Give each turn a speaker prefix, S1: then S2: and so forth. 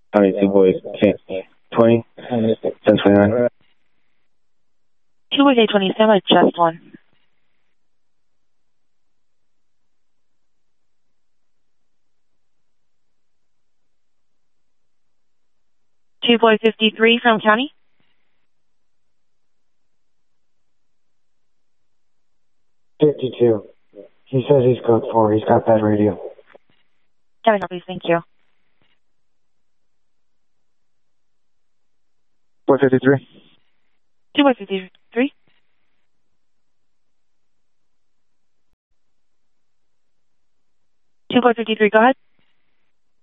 S1: County 2 boys, 20, 1029.
S2: 2 boys 820, stand by just one. Two boy 53 from county.
S3: $52. He says he's code 4. He's got bad radio.
S2: County, please, thank you.
S1: Boy 53.
S2: 2 boy 53. Two boy 53, go ahead.